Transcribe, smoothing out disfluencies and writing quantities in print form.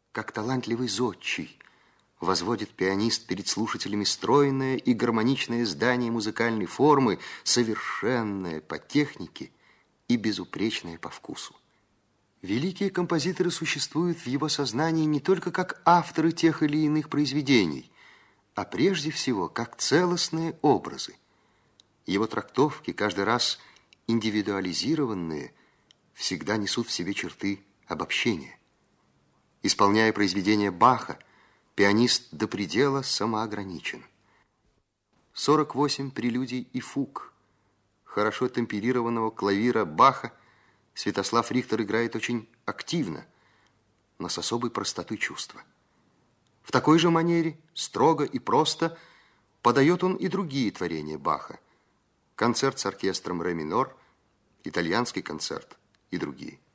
Как талантливый зодчий возводит пианист перед слушателями стройное и гармоничное здание музыкальной формы, совершенное по технике и безупречное по вкусу. Великие композиторы существуют в его сознании не только как авторы тех или иных произведений, а прежде всего как целостные образы. Его трактовки, каждый раз индивидуализированные, всегда несут в себе черты обобщения. Исполняя произведения Баха, пианист до предела самоограничен. 48 прелюдий и фуг хорошо темперированного клавира Баха Святослав Рихтер играет очень активно, но с особой простотой чувства. В такой же манере, строго и просто, подает он и другие творения Баха. Концерт с оркестром ре минор, итальянский концерт и другие.